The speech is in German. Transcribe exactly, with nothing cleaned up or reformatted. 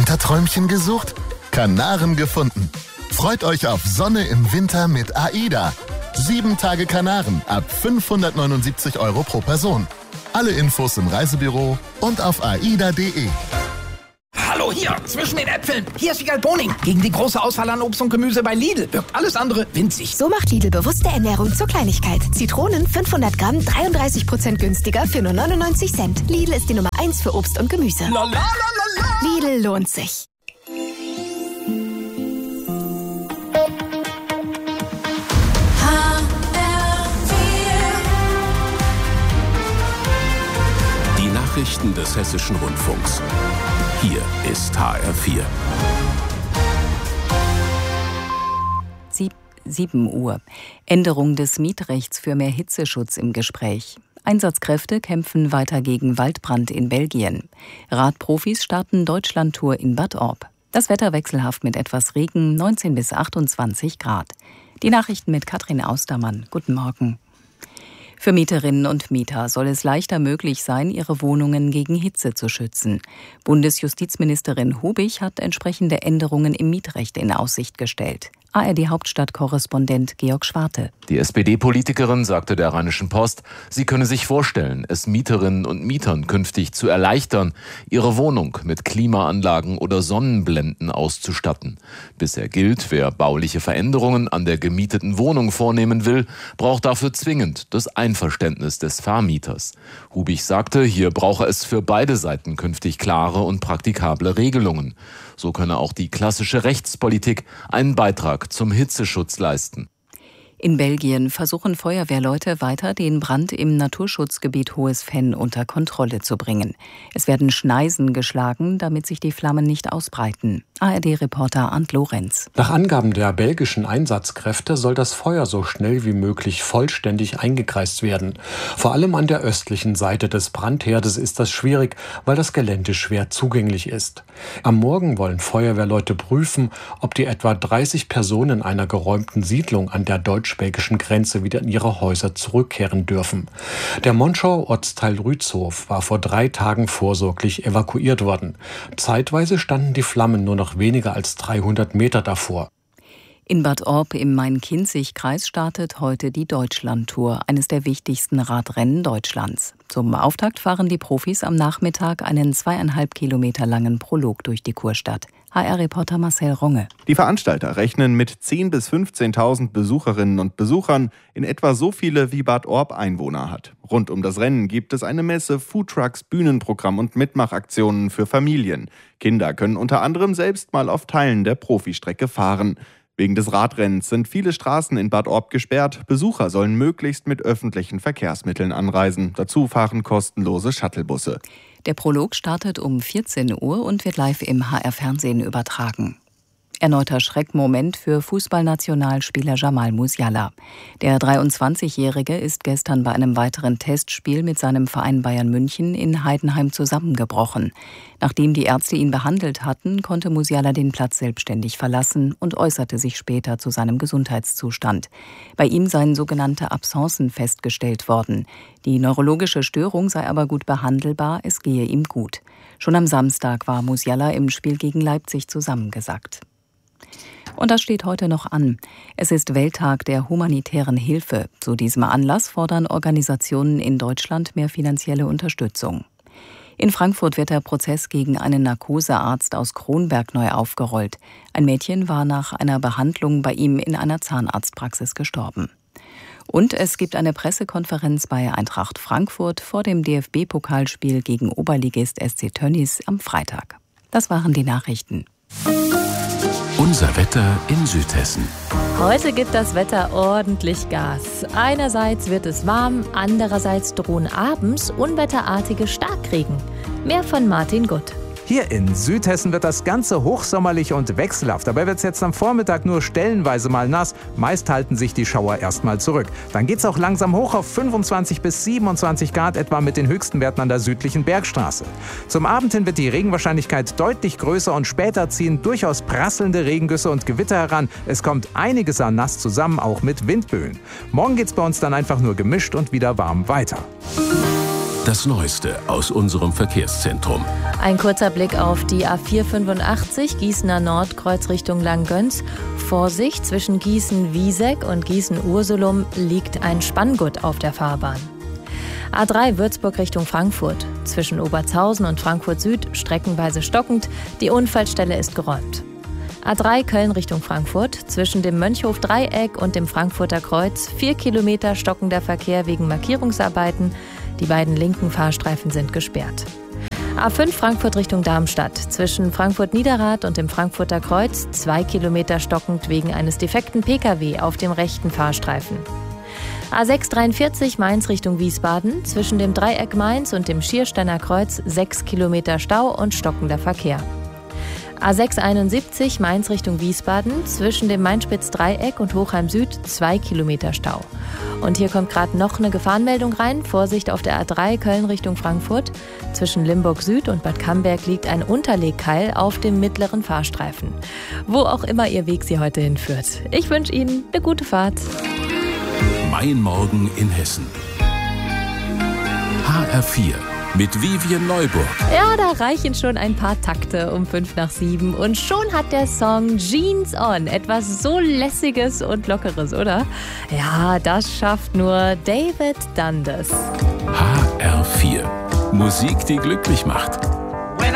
Winterträumchen gesucht? Kanaren gefunden. Freut euch auf Sonne im Winter mit AIDA. Sieben Tage Kanaren ab fünfhundertneunundsiebzig Euro pro Person. Alle Infos im Reisebüro und auf aida punkt de. Hallo, hier, zwischen den Äpfeln. Hier ist Wiegald Boning. Gegen die große Auswahl an Obst und Gemüse bei Lidl wirkt alles andere winzig. So macht Lidl bewusste Ernährung zur Kleinigkeit. Zitronen fünfhundert Gramm, dreiunddreißig Prozent günstiger für nur neunundneunzig Cent. Lidl ist die Nummer eins für Obst und Gemüse. La, la, la, la, la. Lidl lohnt sich. Die Nachrichten des Hessischen Rundfunks. Hier ist H R vier. sieben Uhr. Änderung des Mietrechts für mehr Hitzeschutz im Gespräch. Einsatzkräfte kämpfen weiter gegen Waldbrand in Belgien. Radprofis starten Deutschlandtour in Bad Orb. Das Wetter wechselhaft mit etwas Regen, neunzehn bis achtundzwanzig Grad. Die Nachrichten mit Katrin Austermann. Guten Morgen. Für Mieterinnen und Mieter soll es leichter möglich sein, ihre Wohnungen gegen Hitze zu schützen. Bundesjustizministerin Hubich hat entsprechende Änderungen im Mietrecht in Aussicht gestellt. A R D-Hauptstadt-Korrespondent Georg Schwarte. Die S P D-Politikerin sagte der Rheinischen Post, sie könne sich vorstellen, es Mieterinnen und Mietern künftig zu erleichtern, ihre Wohnung mit Klimaanlagen oder Sonnenblenden auszustatten. Bisher gilt, wer bauliche Veränderungen an der gemieteten Wohnung vornehmen will, braucht dafür zwingend das Einverständnis des Vermieters. Hubich sagte, hier brauche es für beide Seiten künftig klare und praktikable Regelungen. So könne auch die klassische Rechtspolitik einen Beitrag zum Hitzeschutz leisten. In Belgien versuchen Feuerwehrleute weiter, den Brand im Naturschutzgebiet Hohes Venn unter Kontrolle zu bringen. Es werden Schneisen geschlagen, damit sich die Flammen nicht ausbreiten. A R D-Reporter Arndt Lorenz. Nach Angaben der belgischen Einsatzkräfte soll das Feuer so schnell wie möglich vollständig eingekreist werden. Vor allem an der östlichen Seite des Brandherdes ist das schwierig, weil das Gelände schwer zugänglich ist. Am Morgen wollen Feuerwehrleute prüfen, ob die etwa dreißig Personen einer geräumten Siedlung an der deutsch-belgischen Grenze wieder in ihre Häuser zurückkehren dürfen. Der Monschauer Ortsteil Rützhof war vor drei Tagen vorsorglich evakuiert worden. Zeitweise standen die Flammen nur noch weniger als dreihundert Meter davor. In Bad Orb im Main-Kinzig-Kreis startet heute die Deutschlandtour, eines der wichtigsten Radrennen Deutschlands. Zum Auftakt fahren die Profis am Nachmittag einen zweieinhalb Kilometer langen Prolog durch die Kurstadt. H R-Reporter Marcel Ronge. Die Veranstalter rechnen mit zehntausend bis fünfzehntausend Besucherinnen und Besuchern, in etwa so viele wie Bad Orb Einwohner hat. Rund um das Rennen gibt es eine Messe, Foodtrucks, Bühnenprogramm und Mitmachaktionen für Familien. Kinder können unter anderem selbst mal auf Teilen der Profistrecke fahren. Wegen des Radrennens sind viele Straßen in Bad Orb gesperrt. Besucher sollen möglichst mit öffentlichen Verkehrsmitteln anreisen. Dazu fahren kostenlose Shuttlebusse. Der Prolog startet um vierzehn Uhr und wird live im H R-Fernsehen übertragen. Erneuter Schreckmoment für Fußballnationalspieler Jamal Musiala. Der dreiundzwanzigjährige ist gestern bei einem weiteren Testspiel mit seinem Verein Bayern München in Heidenheim zusammengebrochen. Nachdem die Ärzte ihn behandelt hatten, konnte Musiala den Platz selbstständig verlassen und äußerte sich später zu seinem Gesundheitszustand. Bei ihm seien sogenannte Absencen festgestellt worden. Die neurologische Störung sei aber gut behandelbar, es gehe ihm gut. Schon am Samstag war Musiala im Spiel gegen Leipzig zusammengesackt. Und das steht heute noch an. Es ist Welttag der humanitären Hilfe. Zu diesem Anlass fordern Organisationen in Deutschland mehr finanzielle Unterstützung. In Frankfurt wird der Prozess gegen einen Narkosearzt aus Kronberg neu aufgerollt. Ein Mädchen war nach einer Behandlung bei ihm in einer Zahnarztpraxis gestorben. Und es gibt eine Pressekonferenz bei Eintracht Frankfurt vor dem D F B-Pokalspiel gegen Oberligist S C Tönnies am Freitag. Das waren die Nachrichten. Unser Wetter in Südhessen. Heute gibt das Wetter ordentlich Gas. Einerseits wird es warm, andererseits drohen abends unwetterartige Starkregen. Mehr von Martin Gutt. Hier in Südhessen wird das Ganze hochsommerlich und wechselhaft. Dabei wird es jetzt am Vormittag nur stellenweise mal nass. Meist halten sich die Schauer erstmal zurück. Dann geht es auch langsam hoch auf fünfundzwanzig bis siebenundzwanzig Grad, etwa mit den höchsten Werten an der südlichen Bergstraße. Zum Abend hin wird die Regenwahrscheinlichkeit deutlich größer und später ziehen durchaus prasselnde Regengüsse und Gewitter heran. Es kommt einiges an nass zusammen, auch mit Windböen. Morgen geht es bei uns dann einfach nur gemischt und wieder warm weiter. Das Neueste aus unserem Verkehrszentrum. Ein kurzer Blick auf die A vier fünfundachtzig, Gießener Nordkreuz Richtung Langgöns. Vorsicht, zwischen Gießen-Wieseck und Gießen-Ursulum liegt ein Spanngurt auf der Fahrbahn. A drei Würzburg Richtung Frankfurt. Zwischen Obertshausen und Frankfurt Süd streckenweise stockend. Die Unfallstelle ist geräumt. A drei Köln Richtung Frankfurt. Zwischen dem Mönchhof-Dreieck und dem Frankfurter Kreuz vier Kilometer stockender Verkehr wegen Markierungsarbeiten. Die beiden linken Fahrstreifen sind gesperrt. A fünf Frankfurt Richtung Darmstadt. Zwischen Frankfurt-Niederrad und dem Frankfurter Kreuz zwei Kilometer stockend wegen eines defekten Pkw auf dem rechten Fahrstreifen. A sechs dreiundvierzig Mainz Richtung Wiesbaden. Zwischen dem Dreieck Mainz und dem Schiersteiner Kreuz sechs Kilometer Stau und stockender Verkehr. A sechs einundsiebzig Mainz Richtung Wiesbaden. Zwischen dem Mainspitz-Dreieck und Hochheim Süd zwei Kilometer Stau. Und hier kommt gerade noch eine Gefahrenmeldung rein. Vorsicht auf der A drei Köln Richtung Frankfurt. Zwischen Limburg Süd und Bad Camberg liegt ein Unterlegkeil auf dem mittleren Fahrstreifen. Wo auch immer Ihr Weg Sie heute hinführt. Ich wünsche Ihnen eine gute Fahrt. Mein Morgen in Hessen. H R vier. Mit Vivian Neuburg. Ja, da reichen schon ein paar Takte um fünf nach sieben. Und schon hat der Song Jeans On etwas so Lässiges und Lockeres, oder? Ja, das schafft nur David Dundas. H R vier. Musik, die glücklich macht.